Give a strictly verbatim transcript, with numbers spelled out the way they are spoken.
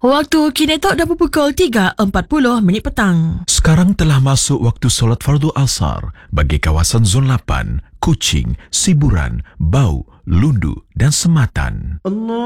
Waktu kini tu dah pukul tiga empat puluh minit petang. Sekarang telah masuk waktu solat fardu asar bagi kawasan Zon lapan, Kuching, Siburan, Bau, Lundu dan Sematan. Allah.